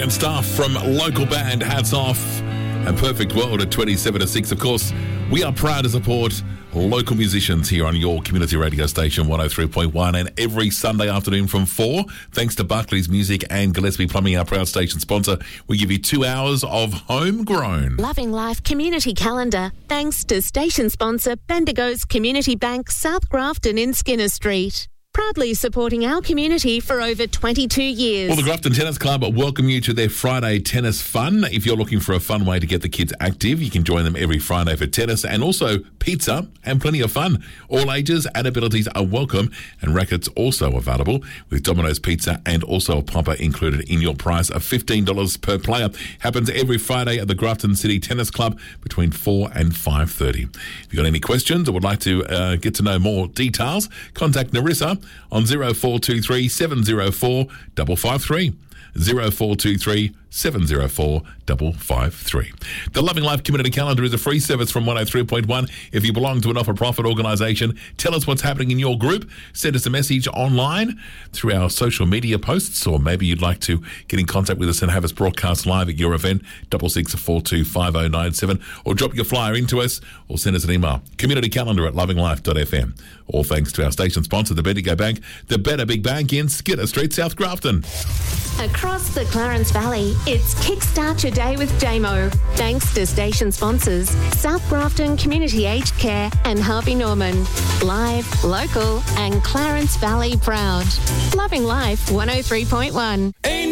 brilliant stuff from local band Hats Off and Perfect World at 27 to 6. Of course, we are proud to support local musicians here on your community radio station 103.1 and every Sunday afternoon from 4. Thanks to Buckley's Music and Gillespie Plumbing, our proud station sponsor, we give you 2 hours of homegrown. Loving Life Community Calendar, thanks to station sponsor Bendigo's Community Bank, South Grafton in Skinner Street. Proudly supporting our community for over 22 years. Well, the Grafton Tennis Club welcome you to their Friday tennis fun. If you're looking for a fun way to get the kids active, you can join them every Friday for tennis and also pizza and plenty of fun. All ages and abilities are welcome, and rackets also available with Domino's Pizza and also a popper included in your price of $15 per player. Happens every Friday at the Grafton City Tennis Club between 4 and 5:30. If you've got any questions or would like to get to know more details, contact Narissa on 0423 704 553. 0423 704 553. The Loving Life Community Calendar is a free service from 103.1. If you belong to a not-for-profit organisation, tell us what's happening in your group. Send us a message online through our social media posts, or maybe you'd like to get in contact with us and have us broadcast live at your event, 66425097, or drop your flyer into us, or send us an email, communitycalendar@lovinglife.fm. All thanks to our station sponsor, the Bendigo Bank, the Better Big Bank in Skinner Street, South Grafton. Across the Clarence Valley, it's Kickstart Your Day with Damo. Thanks to station sponsors South Grafton Community Aged Care and Harvey Norman. Live, local and Clarence Valley proud. Loving Life 103.1. Ain't